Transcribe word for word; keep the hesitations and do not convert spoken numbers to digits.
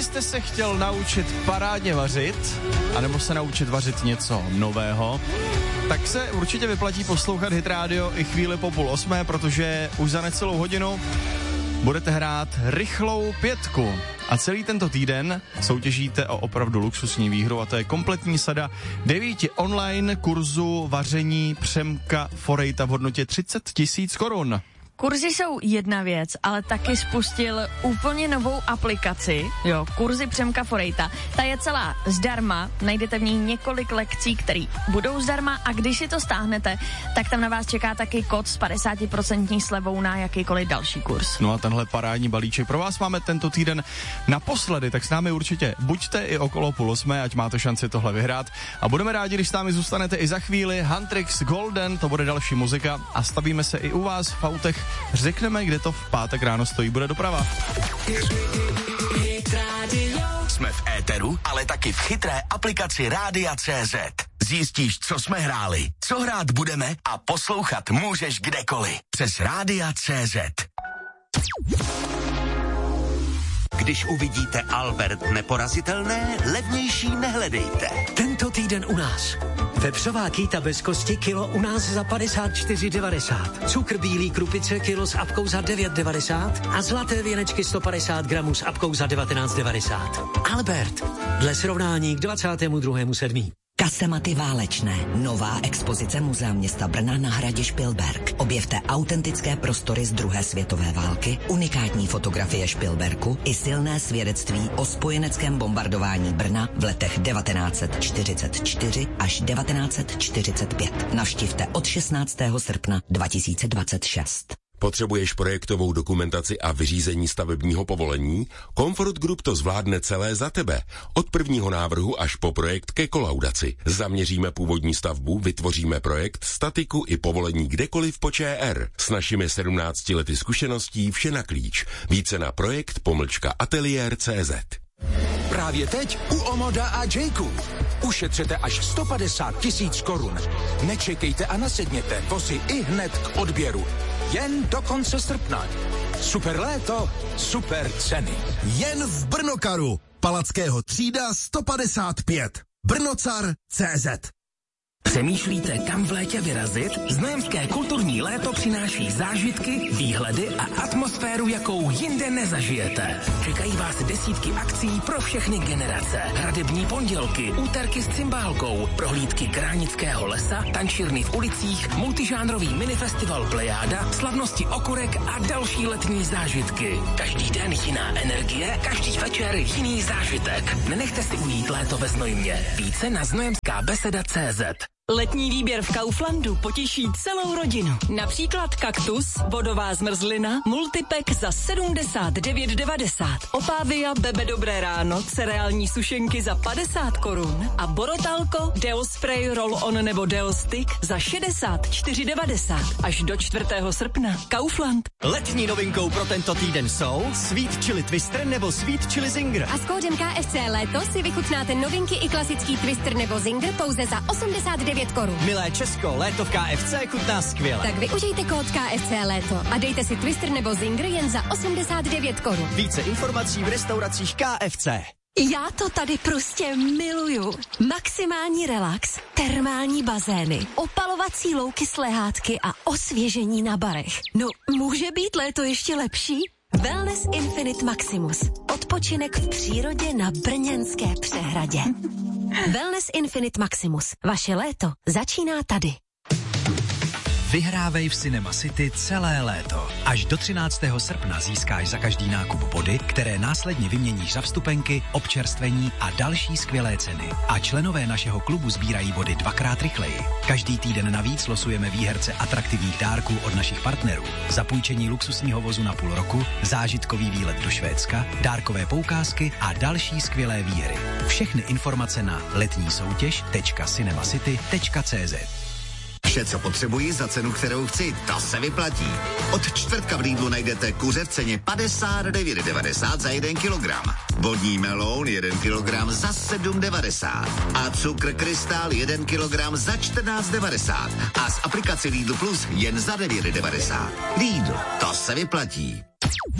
kdybyste se chtěl naučit parádně vařit, anebo se naučit vařit něco nového, tak se určitě vyplatí poslouchat Hit Radio i chvíli po půl osmé, protože už za necelou hodinu budete hrát rychlou pětku. A celý tento týden soutěžíte o opravdu luxusní výhru, a to je kompletní sada devíti online kurzů vaření Přemka Forejta v hodnotě třicet tisíc korun. Kurzy jsou jedna věc, ale taky spustil úplně novou aplikaci, jo, kurzy Přemka Forejta. Ta je celá zdarma, najdete v ní několik lekcí, které budou zdarma, a když si to stáhnete, tak tam na vás čeká taky kód s padesát procent slevou na jakýkoliv další kurz. No a tenhle parádní balíček pro vás máme tento týden naposledy, tak s námi určitě buďte i okolo půl osmé, ať máte šanci tohle vyhrát. A budeme rádi, když s námi zůstanete i za chvíli. Huntrix Golden, to bude další muzika, a stavíme se i u vás v autech. Řekneme, kde to v pátek ráno stojí, bude doprava. Jsme v éteru, ale taky v chytré aplikaci Rádia tečka cé zet. Zjistíš, co jsme hráli, co hrát budeme a poslouchat můžeš kdekoliv. Přes Rádia tečka cé zet. Když uvidíte Albert neporazitelné, levnější nehledejte. Tento týden u nás. Vepřová kýta bez kosti kilo u nás za padesát čtyři devadesát. Cukr bílý krupice kilo s apkou za devět devadesát a zlaté věnečky sto padesát gramů s apkou za devatenáct devadesát. Albert, dle srovnání k dvacátému druhému sedmý Kasematy válečné. Nová expozice Muzea města Brna na hradě Špilberk. Objevte autentické prostory z druhé světové války, unikátní fotografie Špilberku i silné svědectví o spojeneckém bombardování Brna v letech devatenáct set čtyřicet čtyři až devatenáct set čtyřicet pět. Navštivte od šestnáctého srpna dva tisíce dvacet šest. Potřebuješ projektovou dokumentaci a vyřízení stavebního povolení? Comfort Group to zvládne celé za tebe. Od prvního návrhu až po projekt ke kolaudaci. Zaměříme původní stavbu, vytvoříme projekt, statiku i povolení kdekoliv po ČR. S našimi sedmnácti lety zkušeností vše na klíč. Více na projekt pomlčka ateliér tečka cé zet. Právě teď u Omoda a Jayku. Ušetřete až sto padesát tisíc korun. Nečekejte a nasedněte, vozy i hned k odběru. Jen do konce srpna. Super léto, super ceny. Jen v Brnokaru. Palackého třída sto padesát pět. Brnocar tečka cé zet. Přemýšlíte, kam v létě vyrazit? Znojemské kulturní léto přináší zážitky, výhledy a atmosféru, jakou jinde nezažijete. Čekají vás desítky akcí pro všechny generace. Hradební pondělky, úterky s cymbálkou, prohlídky Kránického lesa, tančírny v ulicích, multižánrový minifestival Plejáda, slavnosti okurek a další letní zážitky. Každý den jiná energie, každý večer jiný zážitek. Nenechte si ujít léto ve Znojmě. Více na znojemská beseda tečka cé zet. Letní výběr v Kauflandu potěší celou rodinu. Například kaktus, vodová zmrzlina, multipack za sedmdesát devět devadesát. Opávia Bebe Dobré ráno, cereální sušenky za padesát korun a Borotalko, Deo Spray, Roll-on nebo Deo Stick za šedesát čtyři devadesát. Až do čtvrtého srpna. Kaufland. Letní novinkou pro tento týden jsou Sweet Chili Twister nebo Sweet Chili Zinger. A s kódem K F C Léto si vychutnáte novinky i klasický Twister nebo Zinger pouze za osmdesát devět korun. Milé Česko, léto v K F C chutná skvěle. Tak využijte kód K F C Léto a dejte si Twister nebo Zinger jen za osmdesát devět korun. Více informací v restauracích K F C. Já to tady prostě miluju. Maximální relax, termální bazény, opalovací louky s lehátky a osvěžení na barech. No, může být léto ještě lepší? Wellness Infinite Maximus. Odpočinek v přírodě na brněnské přehradě. Wellness Infinite Maximus. Vaše léto začíná tady. Vyhrávej v Cinema City celé léto. Až do třináctého srpna získáš za každý nákup body, které následně vyměníš za vstupenky, občerstvení a další skvělé ceny. A členové našeho klubu sbírají body dvakrát rychleji. Každý týden navíc losujeme výherce atraktivních dárků od našich partnerů. Zapůjčení luxusního vozu na půl roku, zážitkový výlet do Švédska, dárkové poukázky a další skvělé výhry. Všechny informace na letní soutěž tečka cinemacity tečka cé zet. Vše, co potřebuji za cenu, kterou chci, to se vyplatí. Od čtvrtka v Lidlu najdete kuře v ceně padesát devět devadesát za jeden kilogram. Vodní meloun jeden kilogram za sedm devadesát. A cukr krystál jeden kilogram za čtrnáct devadesát. A z aplikace Lidl Plus jen za devět devadesát. Lidl, to se vyplatí.